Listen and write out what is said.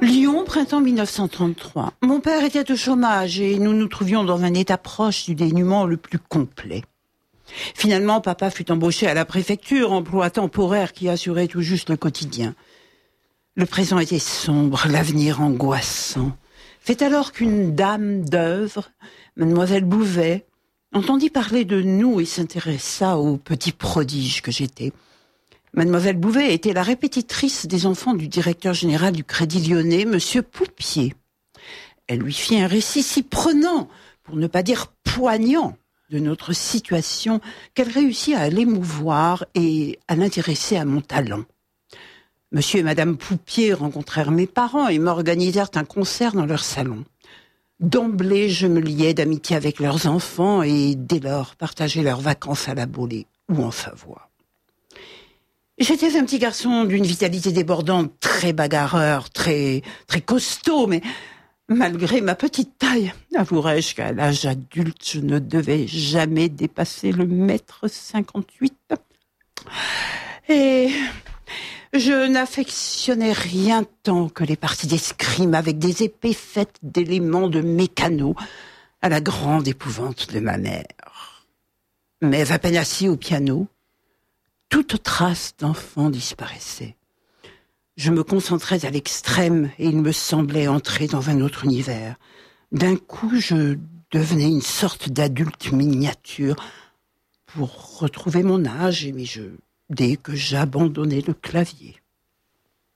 Lyon, printemps 1933. Mon père était au chômage et nous nous trouvions dans un état proche du dénuement le plus complet. Finalement, papa fut embauché à la préfecture, emploi temporaire qui assurait tout juste le quotidien. Le présent était sombre, l'avenir angoissant. C'est alors qu'une dame d'œuvre, mademoiselle Bouvet, entendit parler de nous et s'intéressa au petit prodige que j'étais. Mademoiselle Bouvet était la répétitrice des enfants du directeur général du Crédit Lyonnais, Monsieur Poupier. Elle lui fit un récit si prenant, pour ne pas dire poignant, de notre situation, qu'elle réussit à l'émouvoir et à l'intéresser à mon talent. Monsieur et Madame Poupier rencontrèrent mes parents et m'organisèrent un concert dans leur salon. D'emblée, je me liai d'amitié avec leurs enfants et, dès lors, partageai leurs vacances à la Baulée ou en Savoie. J'étais un petit garçon d'une vitalité débordante, très bagarreur, très costaud, mais malgré ma petite taille, avouerai-je qu'à l'âge adulte, je ne devais jamais dépasser le 1,58 m. Et je n'affectionnais rien tant que les parties d'escrime avec des épées faites d'éléments de mécano, à la grande épouvante de ma mère. Mais à peine assis au piano, toute trace d'enfant disparaissait. Je me concentrais à l'extrême et il me semblait entrer dans un autre univers. D'un coup, je devenais une sorte d'adulte miniature pour retrouver mon âge et mes jeux, dès que j'abandonnais le clavier.